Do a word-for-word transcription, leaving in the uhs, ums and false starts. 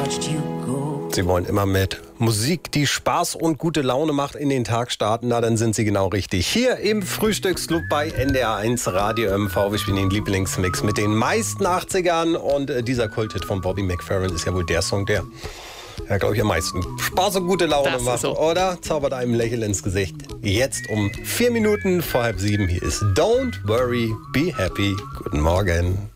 watched you go. Sie wollen immer mit Musik, die Spaß und gute Laune macht, in den Tag starten. Na, dann sind Sie genau richtig. Hier im Frühstücksclub bei N D R eins Radio M V. Wir spielen den Lieblingsmix mit den meisten achtzigern. Und äh, dieser Kulthit von Bobby McFerrin ist ja wohl der Song, der, ja, glaube ich, am meisten Spaß und gute Laune Das macht. ist so. Oder? Zaubert einem ein Lächeln ins Gesicht. Jetzt um vier Minuten vor halb sieben. Hier ist Don't Worry, Be Happy. Guten Morgen.